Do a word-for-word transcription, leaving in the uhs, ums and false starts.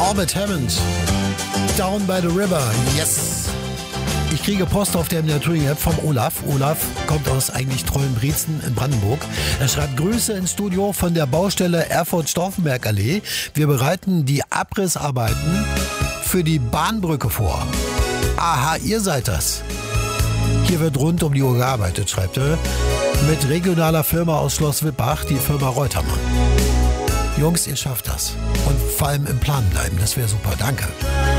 Orbit Hammond. Down by the River. Yes. Ich kriege Post auf der M D R Touring App vom Olaf. Olaf kommt aus eigentlich Treuenbrietzen in Brandenburg. Er schreibt: Grüße ins Studio von der Baustelle Erfurt-Stauffenberg-Allee. Wir bereiten die Abrissarbeiten für die Bahnbrücke vor. Aha, ihr seid das. Hier wird rund um die Uhr gearbeitet, schreibt er. Mit regionaler Firma aus Schloss Wippach, die Firma Reutermann. Jungs, ihr schafft das. Und vor allem im Plan bleiben, das wäre super. Danke.